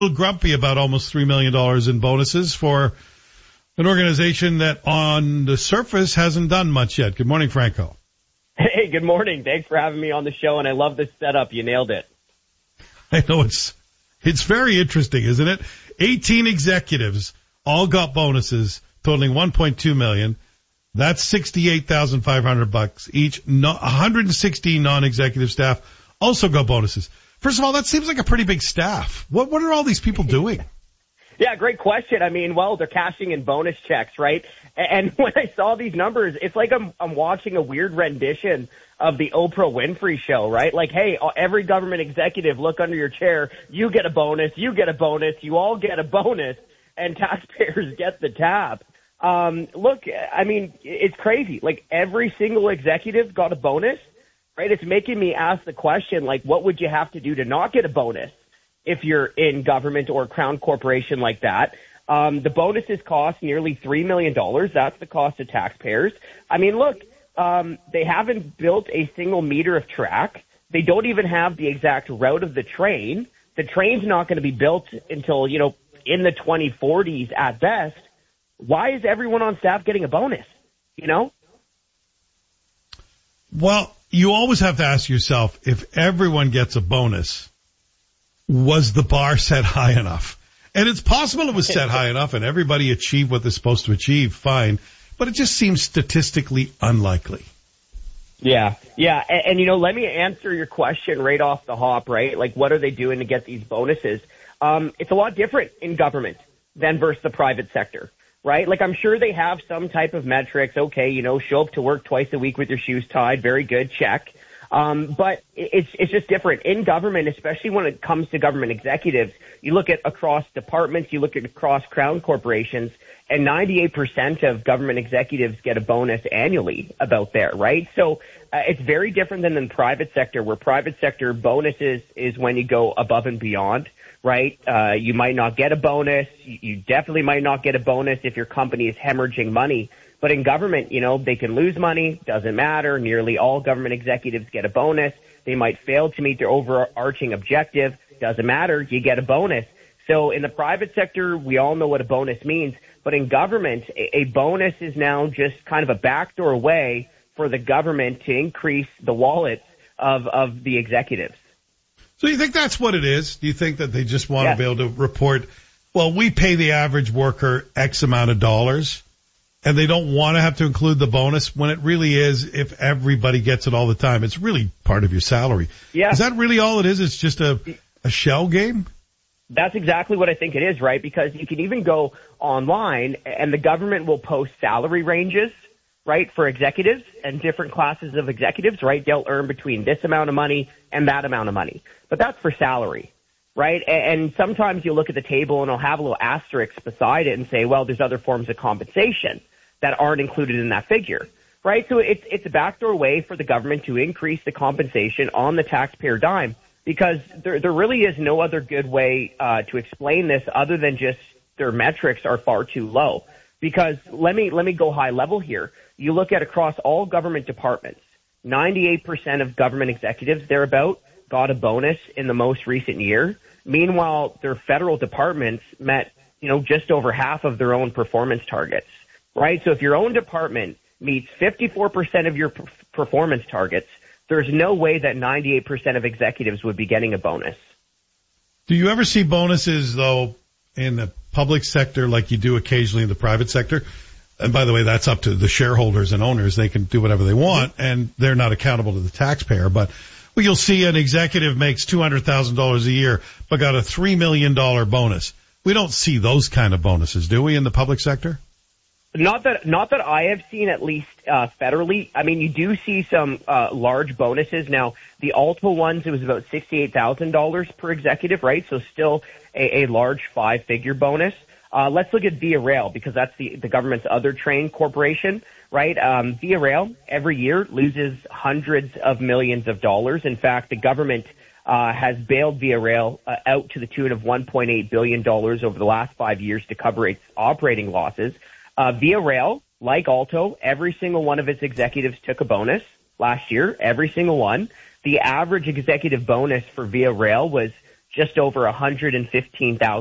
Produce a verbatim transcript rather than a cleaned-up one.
little grumpy about almost three million dollars in bonuses for an organization that on the surface hasn't done much yet. Good morning, Franco. Hey, good morning. Thanks for having me on the show, and I love this setup. You nailed it. I know it's it's very interesting, isn't it? eighteen executives all got bonuses totaling one point two million dollars. That's sixty-eight thousand five hundred bucks each. No, one hundred sixteen non-executive staff also got bonuses. First of all, that seems like a pretty big staff. What what are all these people doing? Yeah, great question. I mean, well, they're cashing in bonus checks, right? And when I saw these numbers, it's like I'm I'm watching a weird rendition of the Oprah Winfrey show, right? Like, hey, every government executive, look under your chair. You get a bonus. You get a bonus. You all get a bonus, and taxpayers get the tab. Um, look, I mean, it's crazy. Like, every single executive got a bonus, right? It's making me ask the question, like, what would you have to do to not get a bonus if you're in government or a crown corporation like that? Um, the bonuses cost nearly three million dollars. That's the cost of taxpayers. I mean, look, um, they haven't built a single meter of track. They don't even have the exact route of the train. The train's not going to be built until, you know, in the twenty forties at best. Why is everyone on staff getting a bonus? You know? Well, you always have to ask yourself, if everyone gets a bonus, was the bar set high enough? And it's possible it was set high enough and everybody achieved what they're supposed to achieve, fine. But it just seems statistically unlikely. Yeah, yeah. And, and, you know, let me answer your question right off the hop, right? Like, what are they doing to get these bonuses? Um, it's a lot different in government than versus the private sector. Right? Like, I'm sure they have some type of metrics. Okay, you know, show up to work twice a week with your shoes tied. Very good. Check. Um, but it's, it's just different in government, especially when it comes to government executives. You look at across departments, you look at across crown corporations, and ninety-eight percent of government executives get a bonus annually about there, right? So uh, it's very different than the private sector, where private sector bonuses is when you go above and beyond. Right? Uh, you might not get a bonus. You definitely might not get a bonus if your company is hemorrhaging money. But in government, you know, they can lose money. Doesn't matter. Nearly all government executives get a bonus. They might fail to meet their overarching objective. Doesn't matter. You get a bonus. So in the private sector, we all know what a bonus means. But in government, a bonus is now just kind of a backdoor way for the government to increase the wallets of, of the executives. So you think that's what it is? Do you think that they just want yeah. to be able to report, well, we pay the average worker X amount of dollars, and they don't want to have to include the bonus when it really is, if everybody gets it all the time, it's really part of your salary. Yeah. Is that really all it is? It's just a, a shell game? That's exactly what I think it is, right? Because you can even go online and the government will post salary ranges, right, for executives and different classes of executives, right? They'll earn between this amount of money and that amount of money. But that's for salary, right? And sometimes you look at the table and it'll have a little asterisk beside it and say, well, there's other forms of compensation that aren't included in that figure, right? So it's, it's a backdoor way for the government to increase the compensation on the taxpayer dime, because there, there really is no other good way uh, to explain this other than just their metrics are far too low. Because let me, let me go high level here. You look at across all government departments, ninety-eight percent of government executives thereabout got a bonus in the most recent year. Meanwhile, their federal departments met, you know, just over half of their own performance targets, right? So if your own department meets fifty-four percent of your p- performance targets, there's no way that ninety-eight percent of executives would be getting a bonus. Do you ever see bonuses, though, in the public sector like you do occasionally in the private sector? And by the way, that's up to the shareholders and owners. They can do whatever they want, and they're not accountable to the taxpayer. But well, you'll see an executive makes two hundred thousand dollars a year, but got a three million dollars bonus. We don't see those kind of bonuses, do we, in the public sector? Not that, not that I have seen, at least uh, federally. I mean, you do see some uh, large bonuses. Now, the Alta ones, it was about sixty-eight thousand dollars per executive, right? So still a, a large five-figure bonus. Uh, let's look at Via Rail, because that's the, the government's other train corporation, right? Um, Via Rail every year loses hundreds of millions of dollars. In fact, the government uh, has bailed Via Rail uh, out to the tune of one point eight billion dollars over the last five years to cover its operating losses. Uh, Via Rail, like Alto, every single one of its executives took a bonus last year, every single one. The average executive bonus for Via Rail was just over one hundred fifteen thousand